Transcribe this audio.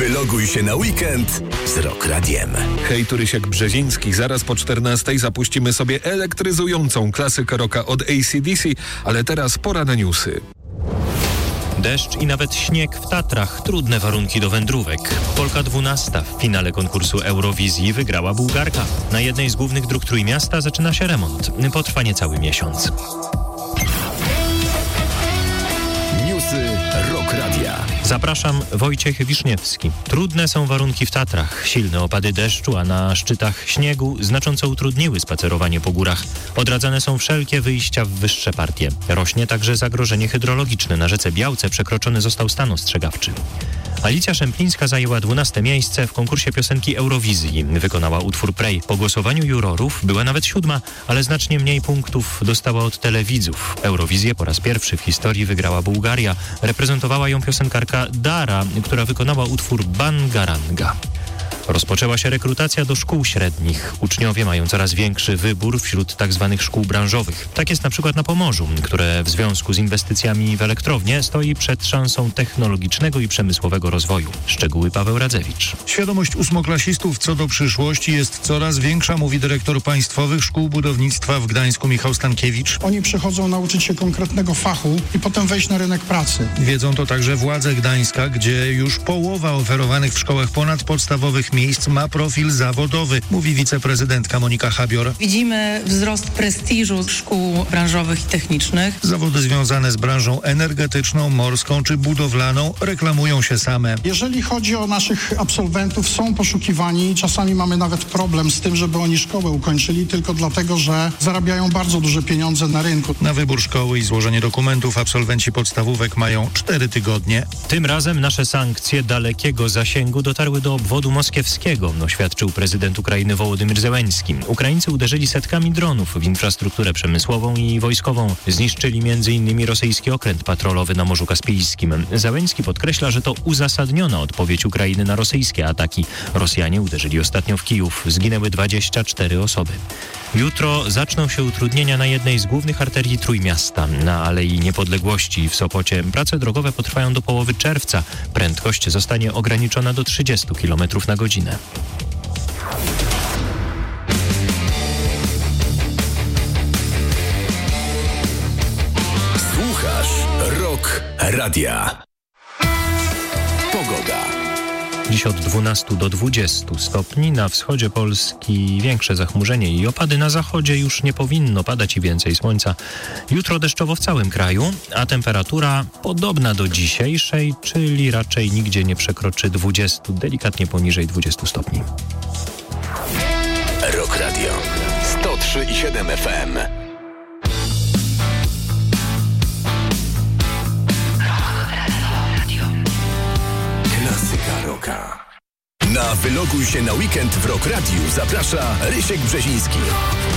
Wyloguj się na weekend z Rock Radiem. Hej, tu Rysiek Brzeziński. Zaraz po 14 zapuścimy sobie elektryzującą klasykę rocka od AC/DC, ale teraz pora na newsy. Deszcz i nawet śnieg w Tatrach. Trudne warunki do wędrówek. Polka 12 w finale konkursu Eurowizji wygrała Bułgarka. Na jednej z głównych dróg Trójmiasta zaczyna się remont. Potrwa niecały miesiąc. Newsy Rock Radia. Zapraszam, Wojciech Wiszniewski. Trudne są warunki w Tatrach. Silne opady deszczu, a na szczytach śniegu znacząco utrudniły spacerowanie po górach. Odradzane są wszelkie wyjścia w wyższe partie. Rośnie także zagrożenie hydrologiczne. Na rzece Białce przekroczony został stan ostrzegawczy. Alicja Szemplińska zajęła 12 miejsce w konkursie piosenki Eurowizji. Wykonała utwór Prej. Po głosowaniu jurorów była nawet 7, ale znacznie mniej punktów dostała od telewidzów. Eurowizję po raz pierwszy w historii wygrała Bułgaria. Reprezentowała ją piosenkarka Dara, która wykonała utwór Bangaranga. Rozpoczęła się rekrutacja do szkół średnich. Uczniowie mają coraz większy wybór wśród tzw. szkół branżowych. Tak jest na przykład na Pomorzu, które w związku z inwestycjami w elektrownię stoi przed szansą technologicznego i przemysłowego rozwoju. Szczegóły Paweł Radzewicz. Świadomość ósmoklasistów co do przyszłości jest coraz większa, mówi dyrektor Państwowych Szkół Budownictwa w Gdańsku Michał Stankiewicz. Oni przychodzą nauczyć się konkretnego fachu i potem wejść na rynek pracy. Wiedzą to także władze Gdańska, gdzie już połowa oferowanych w szkołach ponadpodstawowych miejsc ma profil zawodowy, mówi wiceprezydentka Monika Habior. Widzimy wzrost prestiżu szkół branżowych i technicznych. Zawody związane z branżą energetyczną, morską czy budowlaną reklamują się same. Jeżeli chodzi o naszych absolwentów, są poszukiwani. Czasami mamy nawet problem z tym, żeby oni szkołę ukończyli, tylko dlatego, że zarabiają bardzo duże pieniądze na rynku. Na wybór szkoły i złożenie dokumentów absolwenci podstawówek mają 4 tygodnie. Tym razem nasze sankcje dalekiego zasięgu dotarły do obwodu moskiewskiego, oświadczył prezydent Ukrainy Wołodymyr Zełenski. Ukraińcy uderzyli setkami dronów w infrastrukturę przemysłową i wojskową. Zniszczyli m.in. rosyjski okręt patrolowy na Morzu Kaspijskim. Zełenski podkreśla, że to uzasadniona odpowiedź Ukrainy na rosyjskie ataki. Rosjanie uderzyli ostatnio w Kijów. Zginęły 24 osoby. Jutro zaczną się utrudnienia na jednej z głównych arterii Trójmiasta. Na Alei Niepodległości w Sopocie prace drogowe potrwają do połowy czerwca. Prędkość zostanie ograniczona do 30 km na godzinę. Słuchasz Rock Radia. Pogoda. Dziś od 12 do 20 stopni. Na wschodzie Polski większe zachmurzenie i opady. Na zachodzie już nie powinno padać i więcej słońca. Jutro deszczowo w całym kraju, a temperatura podobna do dzisiejszej, czyli raczej nigdzie nie przekroczy 20, delikatnie poniżej 20 stopni. Rock Radio 103,7 FM. Klasyka rocka. Na Wyloguj się na weekend w Rock Radiu zaprasza Rysiek Brzeziński.